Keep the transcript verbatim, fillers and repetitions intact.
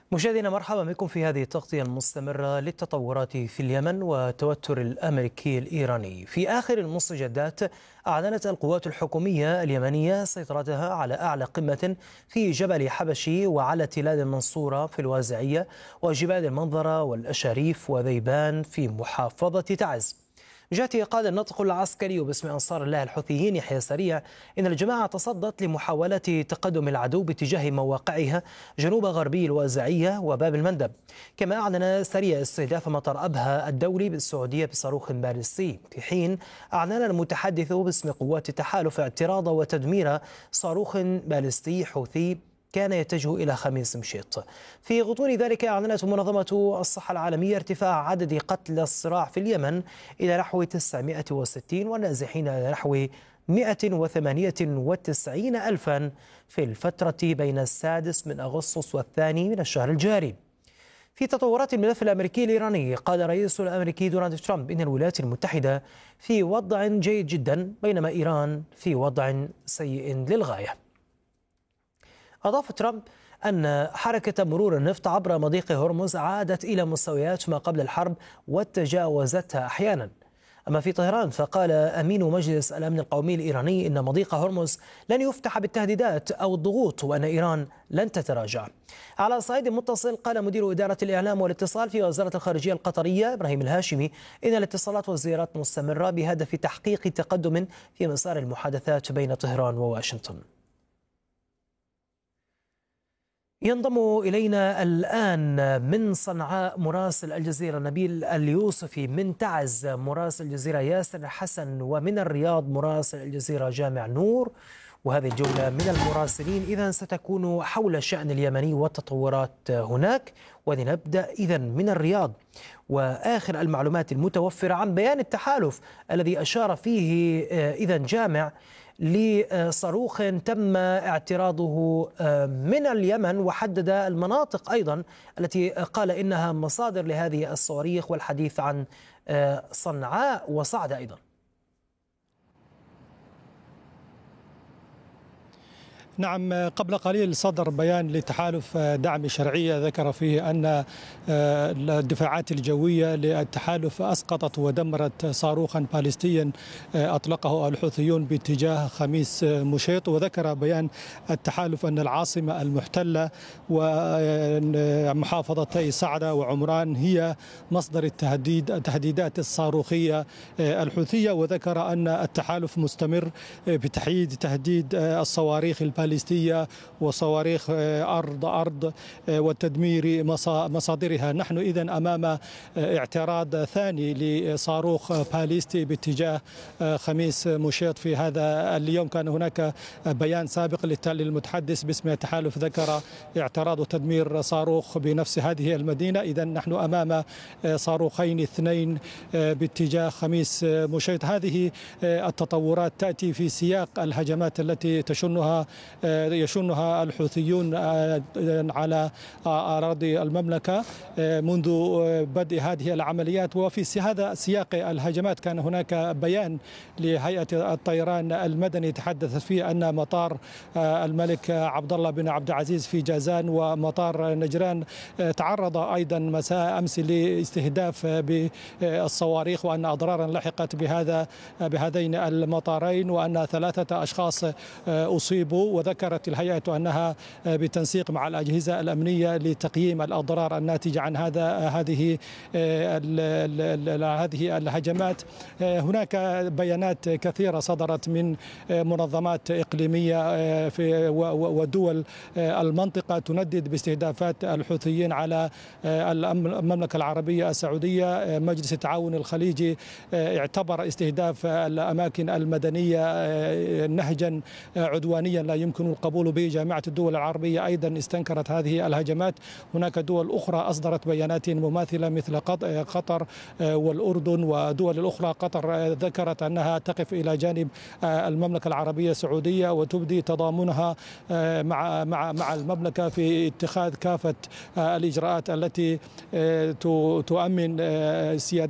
مشاهدينا مرحبا بكم في هذه التغطية المستمرة للتطورات في اليمن والتوتر الأمريكي الإيراني. في آخر المستجدات أعلنت القوات الحكومية اليمنية سيطرتها على أعلى قمة في جبل حبشي وعلى تلال المنصورة في الوازعية وجبال المنظرة والأشاريف وذيبان في محافظة تعز. جاءت قال الناطق العسكري باسم أنصار الله الحوثيين يحيى سريع إن الجماعة تصدت لمحاولات تقدم العدو باتجاه مواقعها جنوب غربي الوازعية وباب المندب. كما أعلن سريع استهداف مطار أبها الدولي بالسعودية بصاروخ باليستي، في حين أعلن المتحدث باسم قوات التحالف اعتراض وتدمير صاروخ باليستي حوثي كان يتجه إلى خميس مشيط. في غضون ذلك أعلنت منظمة الصحة العالمية ارتفاع عدد قتلى الصراع في اليمن إلى نحو تسعمائة وستين والنازحين إلى نحو مائة وثمانية وتسعين ألفا في الفترة بين السادس من أغسطس والثاني من الشهر الجاري. في تطورات الملف الأمريكي الإيراني، قال الرئيس الأمريكي دونالد ترامب إن الولايات المتحدة في وضع جيد جدا بينما إيران في وضع سيء للغاية. أضاف ترامب أن حركة مرور النفط عبر مضيق هرمز عادت إلى مستويات ما قبل الحرب وتجاوزتها أحيانا. أما في طهران فقال أمين مجلس الأمن القومي الإيراني إن مضيق هرمز لن يفتح بالتهديدات أو الضغوط وأن إيران لن تتراجع. على صعيد متصل، قال مدير إدارة الإعلام والاتصال في وزارة الخارجية القطرية إبراهيم الهاشمي إن الاتصالات والزيارات مستمرة بهدف تحقيق تقدم في مسار المحادثات بين طهران وواشنطن. ينضم إلينا الآن من صنعاء مراسل الجزيرة نبيل اليوسفي، من تعز مراسل الجزيرة ياسر حسن، ومن الرياض مراسل الجزيرة جامع نور. وهذه الجولة من المراسلين إذن ستكون حول الشأن اليمني والتطورات هناك. ولنبدأ إذن من الرياض وآخر المعلومات المتوفرة عن بيان التحالف الذي أشار فيه إذن جامع لصاروخ تم اعتراضه من اليمن، وحدد المناطق أيضا التي قال إنها مصادر لهذه الصواريخ، والحديث عن صنعاء وصعدة أيضا. نعم، قبل قليل صدر بيان لتحالف دعم شرعية ذكر فيه أن الدفاعات الجوية للتحالف أسقطت ودمرت صاروخا باليستيا أطلقه الحوثيون باتجاه خميس مشيط. وذكر بيان التحالف أن العاصمة المحتلة ومحافظتي صعدة وعمران هي مصدر التهديد التهديدات الصاروخية الحوثية. وذكر أن التحالف مستمر بتحييد تهديد الصواريخ الباليستية وصواريخ أرض أرض وتدمير مصادرها. نحن إذن أمام اعتراض ثاني لصاروخ باليستي باتجاه خميس مشيط في هذا اليوم. كان هناك بيان سابق للمتحدث باسم التحالف ذكر اعتراض وتدمير صاروخ بنفس هذه المدينة. إذن نحن أمام صاروخين اثنين باتجاه خميس مشيط. هذه التطورات تأتي في سياق الهجمات التي تشنها يشنها الحوثيون على أراضي المملكة منذ بدء هذه العمليات. وفي هذا سياق الهجمات كان هناك بيان لهيئة الطيران المدني تحدثت فيه أن مطار الملك عبد الله بن عبد العزيز في جازان ومطار نجران تعرض أيضا مساء أمس لاستهداف بالصواريخ، وأن أضرارا لحقت بهذا بهذين المطارين، وأن ثلاثة أشخاص أصيبوا. وذكرت الهيئة أنها بالتنسيق مع الأجهزة الأمنية لتقييم الأضرار الناتجة عن هذا هذه هذه الهجمات. هناك بيانات كثيرة صدرت من منظمات إقليمية في ودول المنطقة تندد باستهدافات الحوثيين على المملكة العربية السعودية. مجلس التعاون الخليجي اعتبر استهداف الأماكن المدنية نهجا عدوانيا لا يمكن القبول به. جامعة الدول العربية أيضا استنكرت هذه الهجمات. هناك دول أخرى أصدرت بيانات مماثلة مثل قطر والأردن ودول الأخرى. قطر ذكرت أنها تقف إلى جانب المملكة العربية السعودية وتبدي تضامنها مع مع مع المملكة في اتخاذ كافة الإجراءات التي تؤمن سيادة